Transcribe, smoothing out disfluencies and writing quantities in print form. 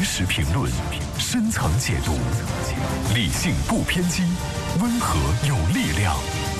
时评论，深层解读，理性不偏激，温和有力量。